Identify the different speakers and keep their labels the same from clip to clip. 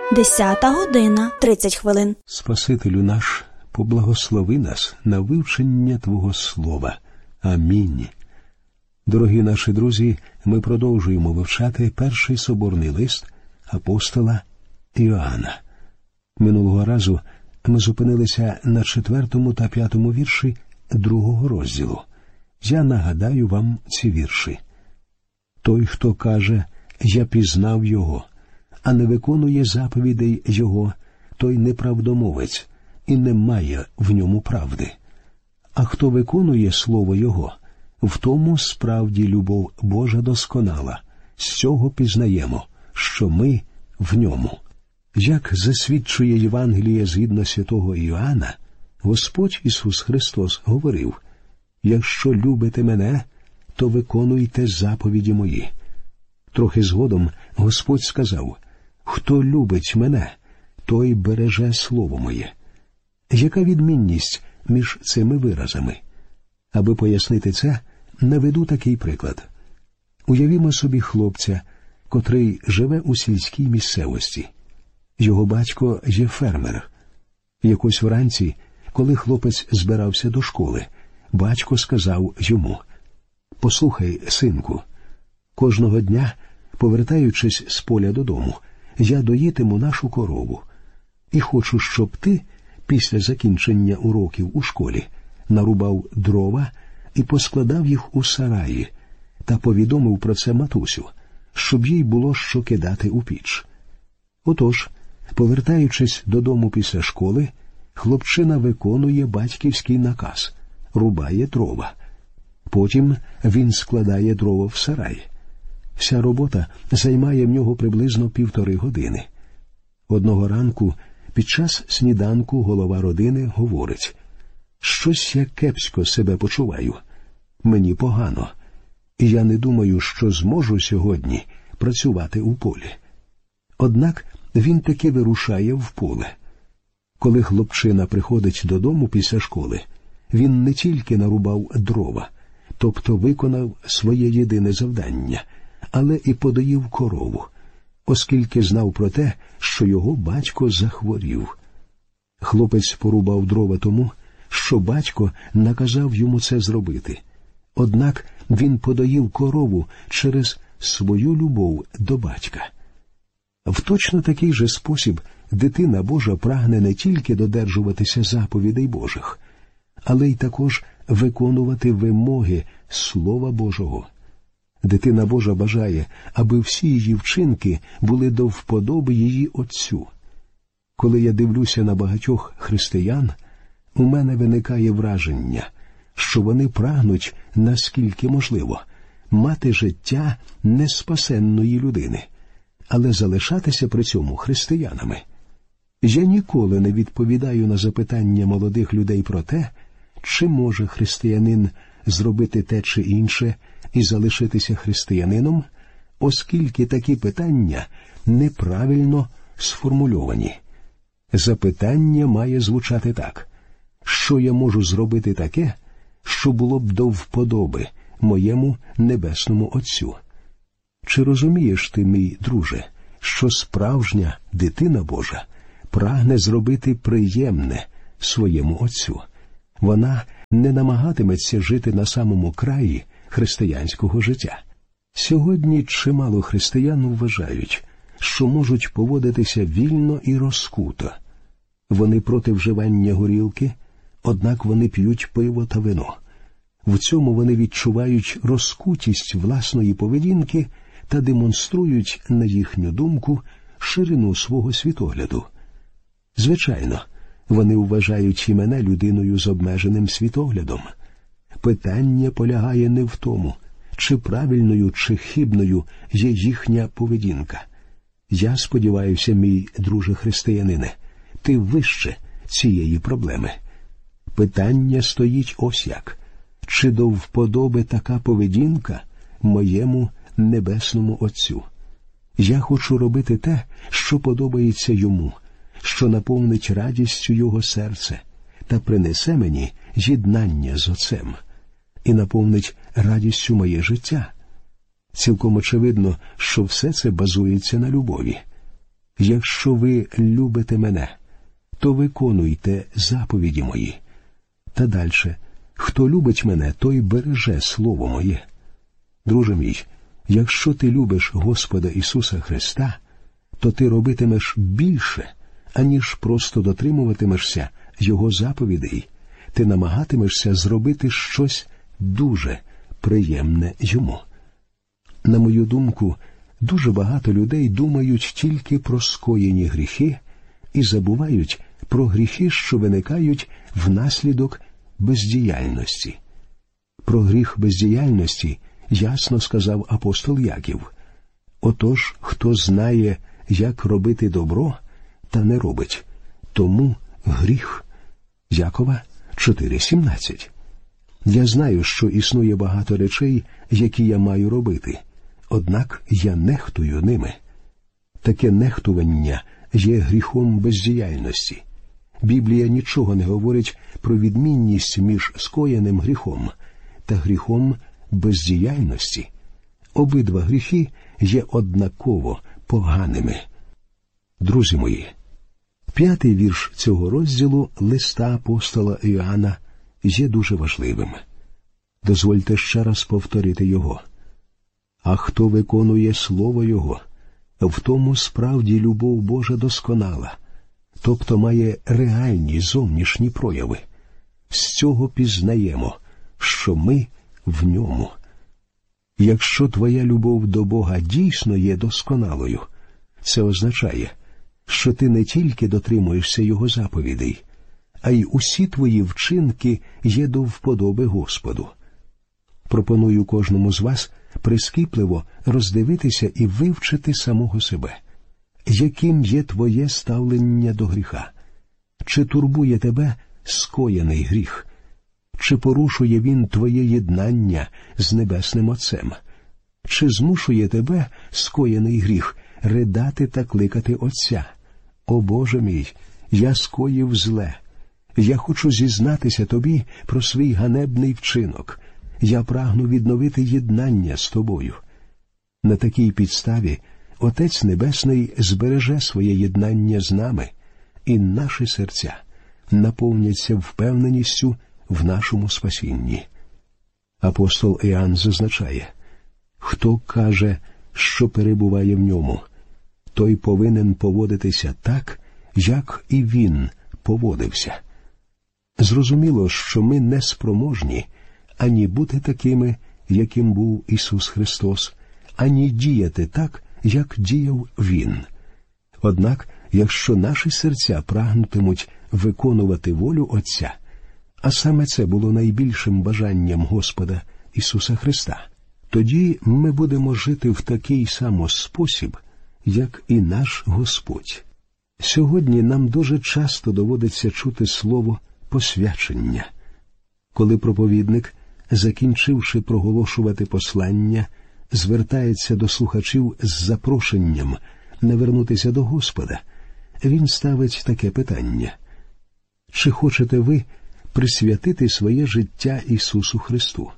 Speaker 1: 10:30.
Speaker 2: Спасителю наш, поблагослови нас на вивчення Твого Слова. Амінь. Дорогі наші друзі, ми продовжуємо вивчати перший соборний лист апостола Іоанна. Минулого разу ми зупинилися на 4 та 5 вірші 2 розділу. Я нагадаю вам ці вірші. Той, хто каже, я пізнав його, а не виконує заповідей його, той неправдомовець, і немає в ньому правди. А хто виконує слово його, в тому справді любов Божа досконала. З цього пізнаємо, що ми в ньому. Як засвідчує Євангеліє згідно святого Іоанна, Господь Ісус Христос говорив: «Якщо любите мене, то виконуйте заповіді мої». Трохи згодом Господь сказав: «Хто любить мене, той береже слово моє». Яка відмінність між цими виразами? Аби пояснити це, наведу такий приклад. Уявімо собі хлопця, котрий живе у сільській місцевості. Його батько є фермер. Якось вранці, коли хлопець збирався до школи, батько сказав йому: «Послухай, синку, кожного дня, повертаючись з поля додому, я доїтиму нашу корову. І хочу, щоб ти, після закінчення уроків у школі, нарубав дрова і поскладав їх у сараї, та повідомив про це матусю, щоб їй було що кидати у піч». Отож, повертаючись додому після школи, хлопчина виконує батьківський наказ – рубає дрова. Потім він складає дрова в сарай. Вся робота займає в нього приблизно 1,5 години. Одного ранку, під час сніданку, голова родини говорить: «Щось я кепсько себе почуваю. Мені погано. І я не думаю, що зможу сьогодні працювати у полі». Однак він таки вирушає в поле. Коли хлопчина приходить додому після школи, він не тільки нарубав дрова, тобто виконав своє єдине завдання, але і подоїв корову, оскільки знав про те, що його батько захворів. Хлопець порубав дрова тому, що батько наказав йому це зробити. Однак він подоїв корову через свою любов до батька. В точно такий же спосіб дитина Божа прагне не тільки додержуватися заповідей Божих, але й також виконувати вимоги Слова Божого. Дитина Божа бажає, аби всі її вчинки були до вподоби її Отцю. Коли я дивлюся на багатьох християн, у мене виникає враження, що вони прагнуть, наскільки можливо, мати життя неспасенної людини, але залишатися при цьому християнами. Я ніколи не відповідаю на запитання молодих людей про те, чи може християнин зробити те чи інше і залишитися християнином, оскільки такі питання неправильно сформульовані. Запитання має звучати так: що я можу зробити таке, що було б до вподоби моєму небесному Отцю? Чи розумієш ти, мій друже, що справжня дитина Божа прагне зробити приємне своєму Отцю? Вона не намагатиметься жити на самому краї християнського життя. Сьогодні чимало християн вважають, що можуть поводитися вільно і розкуто. Вони проти вживання горілки, однак вони п'ють пиво та вино. В цьому вони відчувають розкутість власної поведінки та демонструють, на їхню думку, ширину свого світогляду. Звичайно, вони вважають і мене людиною з обмеженим світоглядом. Питання полягає не в тому, чи правильною, чи хибною є їхня поведінка. Я сподіваюся, мій друже християнине, ти вище цієї проблеми. Питання стоїть ось як: чи до вподоби така поведінка моєму небесному Отцю? Я хочу робити те, що подобається йому, що наповнить радістю його серце та принесе мені єднання з Отцем і наповнить радістю моє життя. Цілком очевидно, що все це базується на любові. якщо ви любите мене, то виконуйте заповіді мої. Та дальше, хто любить мене, той береже слово моє. Друже мій, якщо ти любиш Господа Ісуса Христа, то ти робитимеш більше, аніж просто дотримуватимешся Його заповідей. Ти намагатимешся зробити щось дуже приємне Йому. На мою думку, дуже багато людей думають тільки про скоєні гріхи і забувають про гріхи, що виникають внаслідок бездіяльності. Про гріх бездіяльності ясно сказав апостол Яків. Отож, хто знає, як робити добро, та не робить, тому гріх. Якова 4:17. Я знаю, що існує багато речей, які я маю робити, однак я нехтую ними. Таке нехтування є гріхом бездіяльності. Біблія нічого не говорить про відмінність між скоєним гріхом та гріхом бездіяльності. Обидва гріхи є однаково поганими. Друзі мої, 5-й вірш цього розділу листа апостола Іоанна є дуже важливим. Дозвольте ще раз повторити його. А хто виконує слово Його, в тому справді любов Божа досконала, тобто має реальні зовнішні прояви. З цього пізнаємо, що ми в ньому. Якщо твоя любов до Бога дійсно є досконалою, це означає, що ти не тільки дотримуєшся Його заповідей, а й усі твої вчинки є до вподоби Господу. Пропоную кожному з вас прискіпливо роздивитися і вивчити самого себе. Яким є твоє ставлення до гріха? Чи турбує тебе скоєний гріх? Чи порушує він твоє єднання з Небесним Отцем? Чи змушує тебе скоєний гріх ридати та кликати Отця? О Боже мій, я скоїв зле. Я хочу зізнатися тобі про свій ганебний вчинок. Я прагну відновити єднання з тобою. На такій підставі Отець Небесний збереже своє єднання з нами, і наші серця наповняться впевненістю в нашому спасінні. Апостол Іоанн зазначає, хто каже, що перебуває в ньому, той повинен поводитися так, як і він поводився. Зрозуміло, що ми не спроможні ані бути такими, яким був Ісус Христос, ані діяти так, як діяв Він. Однак, якщо наші серця прагнутимуть виконувати волю Отця, а саме це було найбільшим бажанням Господа Ісуса Христа, тоді ми будемо жити в такий самий спосіб, як і наш Господь. Сьогодні нам дуже часто доводиться чути слово «посвячення». Коли проповідник, закінчивши проголошувати послання, звертається до слухачів з запрошенням навернутися до Господа, він ставить таке питання. Чи хочете ви присвятити своє життя Ісусу Христу?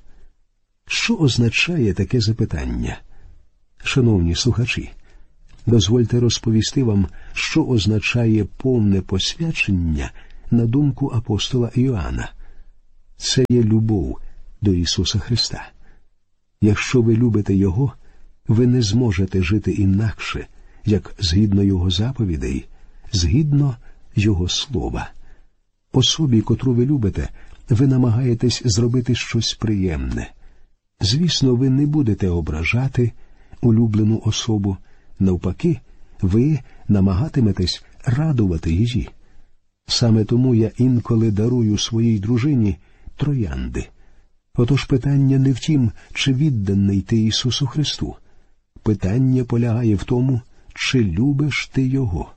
Speaker 2: Що означає таке запитання? Шановні слухачі, дозвольте розповісти вам, що означає повне посвячення на думку апостола Іоанна. Це є любов до Ісуса Христа. Якщо ви любите Його, ви не зможете жити інакше, як згідно Його заповідей, згідно Його слова. Особі, котру ви любите, ви намагаєтесь зробити щось приємне. Звісно, ви не будете ображати улюблену особу. Навпаки, ви намагатиметесь радувати її. Саме тому я інколи дарую своїй дружині троянди. Отож питання не в тім, чи відданий ти Ісусу Христу. Питання полягає в тому, чи любиш ти Його.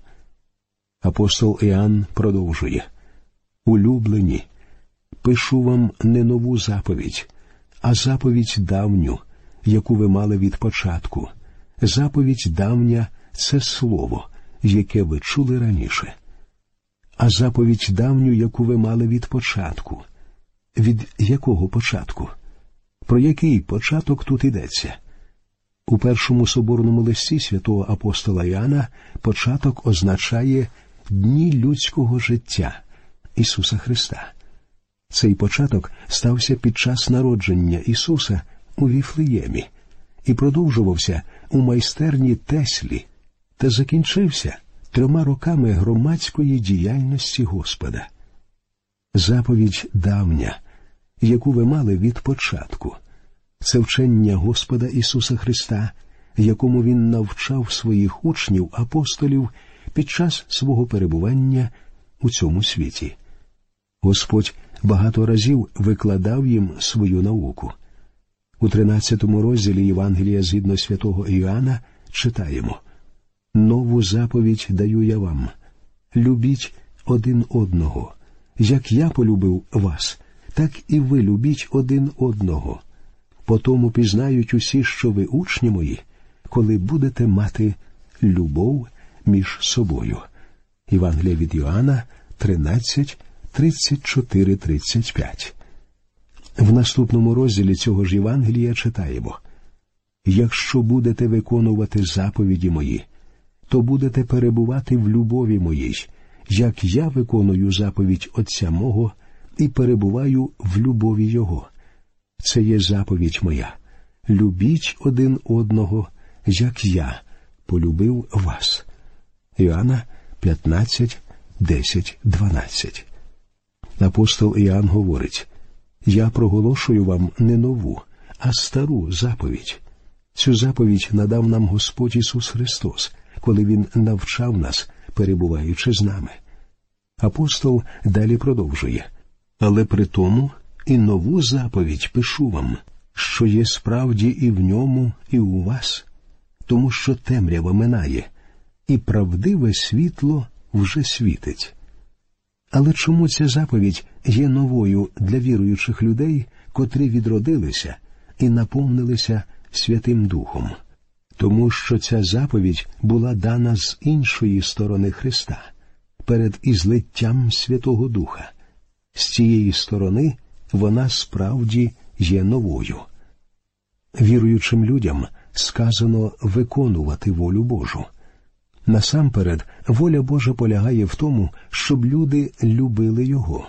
Speaker 2: Апостол Іоанн продовжує. Улюблені, пишу вам не нову заповідь, а заповідь давню, яку ви мали від початку. Заповідь давня – це слово, яке ви чули раніше. А заповідь давню, яку ви мали від початку. Від якого початку? Про який початок тут йдеться? У першому соборному листі святого апостола Іоанна початок означає «дні людського життя» Ісуса Христа. Цей початок стався під час народження Ісуса у Віфлеємі і продовжувався у майстерні Теслі та закінчився 3 роками громадської діяльності Господа. Заповідь давня, яку ви мали від початку. Це вчення Господа Ісуса Христа, якому Він навчав своїх учнів, апостолів, під час свого перебування у цьому світі. Господь багато разів викладав їм свою науку. У 13 розділі Євангелія згідно святого Іоанна читаємо: «Нову заповідь даю я вам. Любіть один одного. Як я полюбив вас, так і ви любіть один одного. Потому пізнають усі, що ви учні мої, коли будете мати любов між собою». Євангелія від Йоанна 13, 34-35. В наступному розділі цього ж Євангелія читаємо: «Якщо будете виконувати заповіді мої, то будете перебувати в любові моїй, як я виконую заповідь Отця мого і перебуваю в любові Його. Це є заповідь моя. Любіть один одного, як я полюбив вас». Іоанна 15, 10, 12. Апостол Іоанн говорить: «Я проголошую вам не нову, а стару заповідь. Цю заповідь надав нам Господь Ісус Христос, коли Він навчав нас, перебуваючи з нами». Апостол далі продовжує: «Але при тому і нову заповідь пишу вам, що є справді і в ньому, і у вас, тому що темрява минає, і правдиве світло вже світить». Але чому ця заповідь є новою для віруючих людей, котрі відродилися і наповнилися Святим Духом? Тому що ця заповідь була дана з іншої сторони Христа, перед ізлиттям Святого Духа. З цієї сторони вона справді є новою. Віруючим людям сказано виконувати волю Божу. Насамперед, воля Божа полягає в тому, щоб люди любили Його.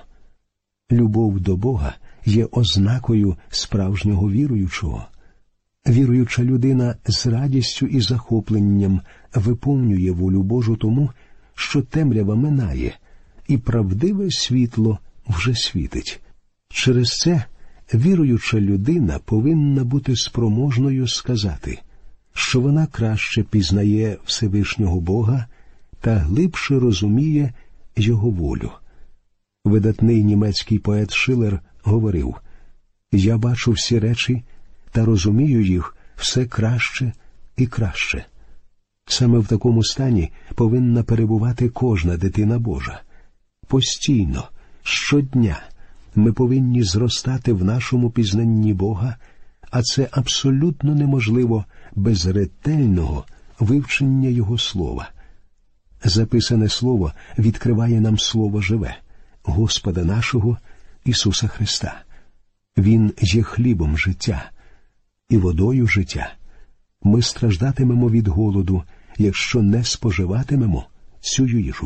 Speaker 2: Любов до Бога є ознакою справжнього віруючого. Віруюча людина з радістю і захопленням виповнює волю Божу тому, що темрява минає, і правдиве світло вже світить. Через це віруюча людина повинна бути спроможною сказати, що вона краще пізнає Всевишнього Бога та глибше розуміє Його волю. Видатний німецький поет Шиллер говорив: «Я бачу всі речі та розумію їх все краще і краще». Саме в такому стані повинна перебувати кожна дитина Божа. Постійно, щодня ми повинні зростати в нашому пізнанні Бога, а це абсолютно неможливо без ретельного вивчення Його Слова. Записане Слово відкриває нам Слово живе, Господа нашого Ісуса Христа. Він є хлібом життя і водою життя. Ми страждатимемо від голоду, якщо не споживатимемо цю їжу.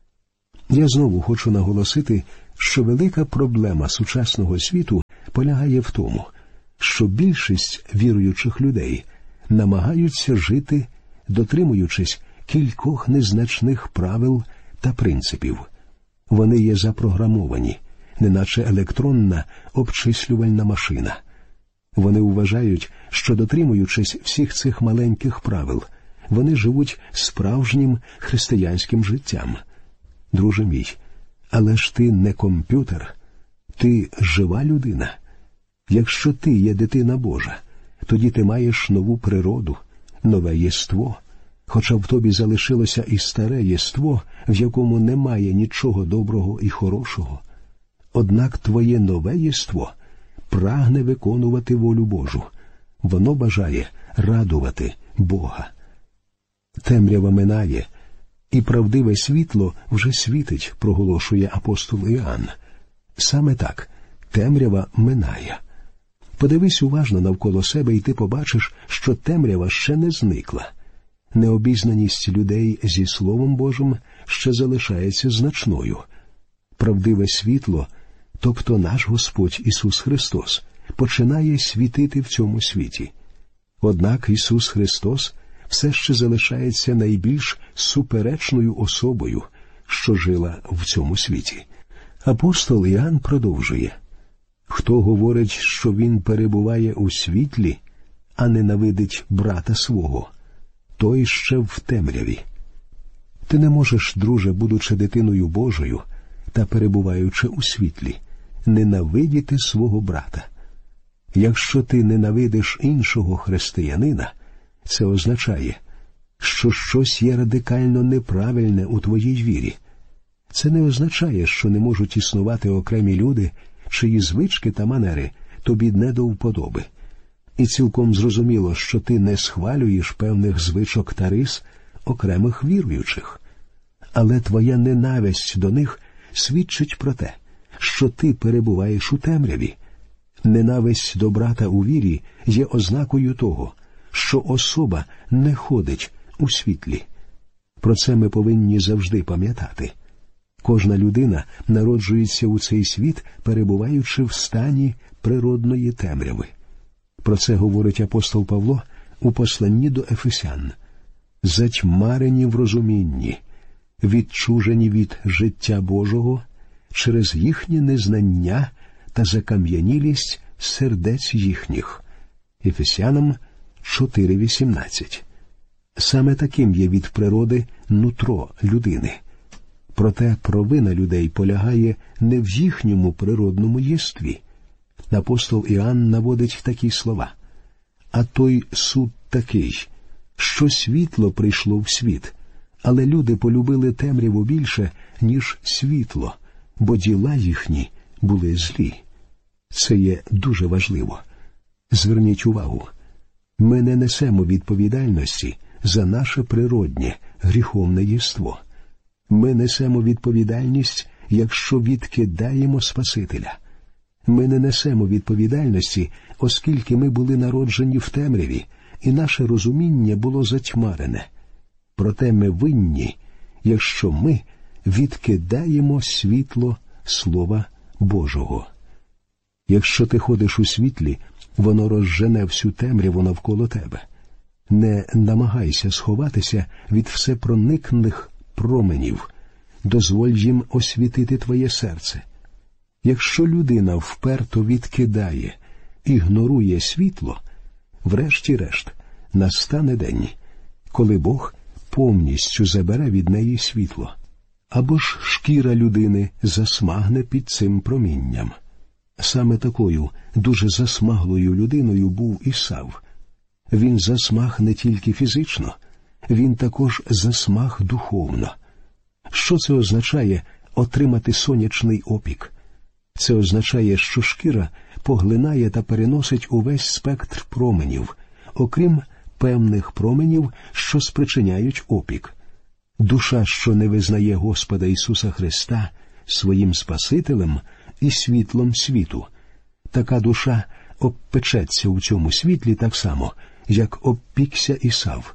Speaker 2: Я знову хочу наголосити, що велика проблема сучасного світу полягає в тому, що більшість віруючих людей намагаються жити, дотримуючись кількох незначних правил та принципів. Вони є запрограмовані, неначе електронна обчислювальна машина. Вони вважають, що, дотримуючись всіх цих маленьких правил, вони живуть справжнім християнським життям. Друже мій, але ж ти не комп'ютер, ти жива людина. Якщо ти є дитина Божа, тоді ти маєш нову природу, нове єство, хоча в тобі залишилося і старе єство, в якому немає нічого доброго і хорошого. Однак твоє нове єство прагне виконувати волю Божу. Воно бажає радувати Бога. Темрява минає, і правдиве світло вже світить, проголошує апостол Іоанн. Саме так, темрява минає. Подивись уважно навколо себе, і ти побачиш, що темрява ще не зникла. Необізнаність людей зі Словом Божим ще залишається значною. Правдиве світло, тобто наш Господь Ісус Христос, починає світити в цьому світі. Однак Ісус Христос все ще залишається найбільш суперечною особою, що жила в цьому світі. Апостол Іоанн продовжує: «Хто говорить, що він перебуває у світлі, а ненавидить брата свого, той ще в темряві». Ти не можеш, друже, будучи дитиною Божою та перебуваючи у світлі, ненавидіти свого брата. Якщо ти ненавидиш іншого християнина, це означає, що щось є радикально неправильне у твоїй вірі. Це не означає, що не можуть існувати окремі люди, чиї звички та манери тобі не до вподоби. І цілком зрозуміло, що ти не схвалюєш певних звичок та рис окремих віруючих. Але твоя ненависть до них свідчить про те, що ти перебуваєш у темряві. Ненависть до брата у вірі є ознакою того, що особа не ходить у світлі. Про це ми повинні завжди пам'ятати. Кожна людина народжується у цей світ, перебуваючи в стані природної темряви. Про це говорить апостол Павло у посланні до Ефесян. «Затьмарені в розумінні, відчужені від життя Божого через їхнє незнання та закам'янілість сердець їхніх». Ефесянам 4:18. Саме таким є від природи нутро людини. Проте провина людей полягає не в їхньому природному єстві. Апостол Іоанн наводить такі слова: «А той суд такий, що світло прийшло в світ, але люди полюбили темряву більше, ніж світло, бо діла їхні були злі». Це є дуже важливо. Зверніть увагу, ми не несемо відповідальності за наше природнє, гріховне єство. Ми несемо відповідальність, якщо відкидаємо Спасителя. Ми не несемо відповідальності, оскільки ми були народжені в темряві, і наше розуміння було затьмарене. Проте ми винні, якщо ми відкидаємо світло Слова Божого. Якщо ти ходиш у світлі, воно розжене всю темряву навколо тебе. Не намагайся сховатися від всепроникних променів. Дозволь їм освітити твоє серце. Якщо людина вперто відкидає, ігнорує світло, врешті-решт настане день, коли Бог повністю забере від неї світло. Або ж шкіра людини засмагне під цим промінням. Саме такою дуже засмаглою людиною був Ісав. Він засмаг не тільки фізично, він також засмаг духовно. Що це означає отримати сонячний опік? Це означає, що шкіра поглинає та переносить увесь спектр променів, окрім певних променів, що спричиняють опік. Душа, що не визнає Господа Ісуса Христа своїм Спасителем і світлом світу, така душа обпечеться у цьому світлі так само, як обпікся Ісав.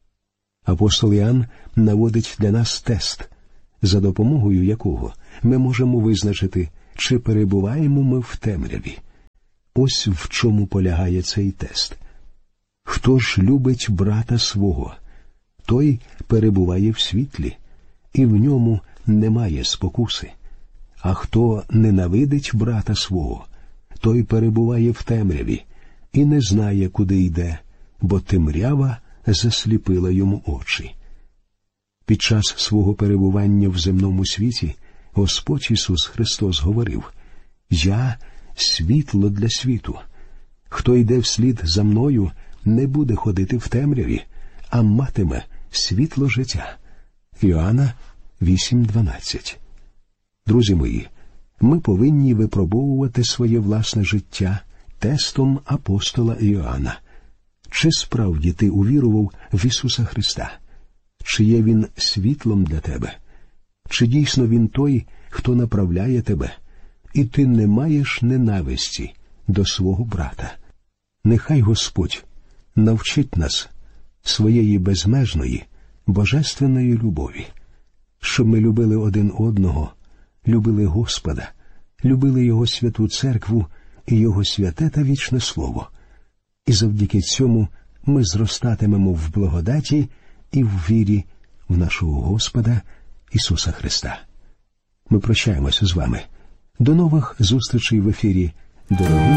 Speaker 2: Апостол Іоанн наводить для нас тест, за допомогою якого ми можемо визначити, чи перебуваємо ми в темряві. Ось в чому полягає цей тест. Хто ж любить брата свого, той перебуває в світлі, і в ньому немає спокуси. А хто ненавидить брата свого, той перебуває в темряві і не знає, куди йде, бо темрява засліпила йому очі. Під час свого перебування в земному світі Господь Ісус Христос говорив: «Я – світло для світу. Хто йде вслід за мною, не буде ходити в темряві, а матиме світло життя». Іоанна 8:12. Друзі мої, ми повинні випробовувати своє власне життя тестом апостола Іоанна. Чи справді ти увірував в Ісуса Христа? Чи є Він світлом для тебе? Чи дійсно Він той, хто направляє тебе, і ти не маєш ненависті до свого брата. Нехай Господь навчить нас своєї безмежної, божественної любові, щоб ми любили один одного, любили Господа, любили Його святу церкву і Його святе та вічне Слово. І завдяки цьому ми зростатимемо в благодаті і в вірі в нашого Господа Ісуса Христа. Ми прощаємося з вами. До нових зустрічей в ефірі, дорогі